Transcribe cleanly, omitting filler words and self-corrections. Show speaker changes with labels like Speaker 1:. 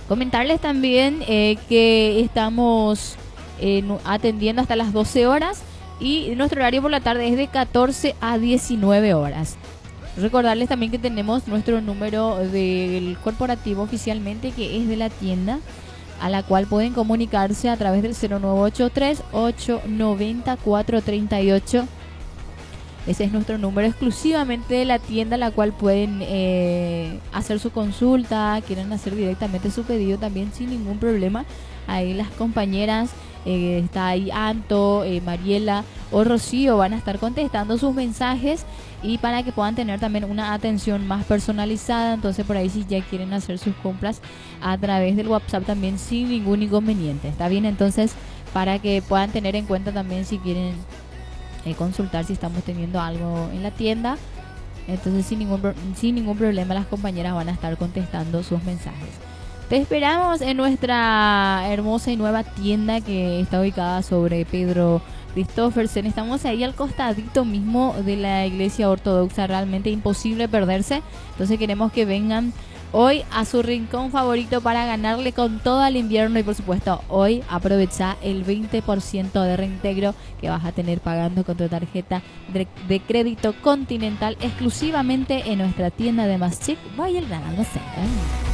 Speaker 1: Comentarles también que estamos atendiendo hasta las 12 horas y nuestro horario por la tarde es de 14 a 19 horas. Recordarles también que tenemos nuestro número del corporativo oficialmente, que es de la tienda, a la cual pueden comunicarse a través del 0983 890 438. Ese es nuestro número exclusivamente de la tienda, a la cual pueden hacer su consulta, quieren hacer directamente su pedido también sin ningún problema. Ahí las compañeras, está ahí Anto, Mariela o Rocío, van a estar contestando sus mensajes y para que puedan tener también una atención más personalizada. Entonces por ahí, si ya quieren hacer sus compras a través del WhatsApp también sin ningún inconveniente, está bien. Entonces, para que puedan tener en cuenta también si quieren consultar si estamos teniendo algo en la tienda, entonces sin ningún problema las compañeras van a estar contestando sus mensajes. Te esperamos en nuestra hermosa y nueva tienda, que está ubicada sobre Pedro Christophersen. Estamos ahí al costadito mismo de la iglesia ortodoxa, realmente imposible perderse. Entonces queremos que vengan hoy a su rincón favorito para ganarle con todo el invierno. Y por supuesto, hoy aprovecha el 20% de reintegro que vas a tener pagando con tu tarjeta de crédito Continental, exclusivamente en nuestra tienda de Maschic, Valle del Gran Almacén.